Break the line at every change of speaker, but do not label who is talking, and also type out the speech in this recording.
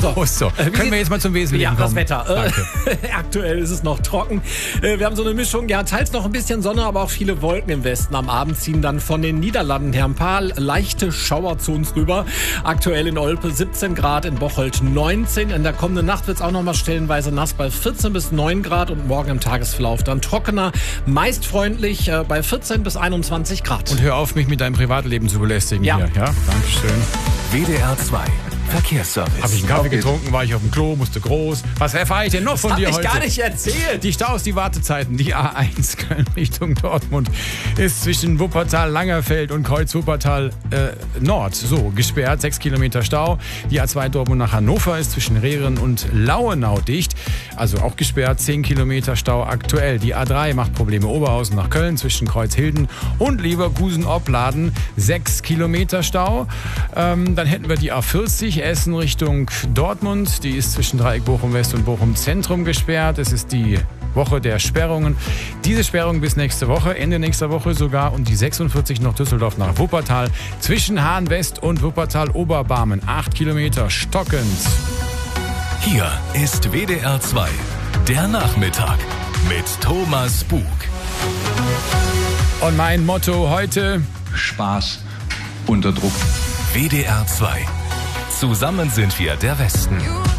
So. Können wir jetzt mal zum Wesentlichen kommen?
Das Wetter.
Danke.
Aktuell ist es noch trocken. Wir haben so eine Mischung, ja, teils noch ein bisschen Sonne, aber auch viele Wolken im Westen. Am Abend ziehen dann von den Niederlanden her ein paar leichte Schauer zu uns rüber. Aktuell in Olpe 17 Grad, in Bocholt 19. In der kommenden Nacht wird es auch noch mal stellenweise nass bei 14 bis 9 Grad und morgen im Tagesverlauf dann trockener, meist freundlich bei 14 bis 21 Grad.
Und hör auf, mich mit deinem Privatleben zu belästigen
Ja.
hier. Ja, Dankeschön.
WDR 2 Verkehrsservice.
Habe ich einen Kaffee getrunken, war ich auf dem Klo, musste groß. Was erfahre ich denn noch von dir heute?
Hab ich gar nicht erzählt.
Die Staus, die Wartezeiten, die A1 Köln Richtung Dortmund ist zwischen Wuppertal, Langerfeld und Kreuz Wuppertal Nord so gesperrt. 6 Kilometer Stau. Die A2 Dortmund nach Hannover ist zwischen Rehren und Lauenau dicht. Also auch gesperrt. 10 Kilometer Stau aktuell. Die A3 macht Probleme Oberhausen nach Köln zwischen Kreuzhilden und Leverkusen-Opladen. 6 Kilometer Stau. Dann hätten wir die A40 Essen Richtung Dortmund. Die ist zwischen Dreieck Bochum West und Bochum Zentrum gesperrt. Es ist die Woche der Sperrungen. Diese Sperrung bis nächste Woche, Ende nächster Woche sogar. Und die 46 noch Düsseldorf nach Wuppertal. Zwischen Hahn West und Wuppertal Oberbarmen. 8 Kilometer stockend.
Hier ist WDR 2, der Nachmittag mit Thomas Bug.
Und mein Motto heute:
Spaß unter Druck.
WDR 2. Zusammen sind wir der Westen.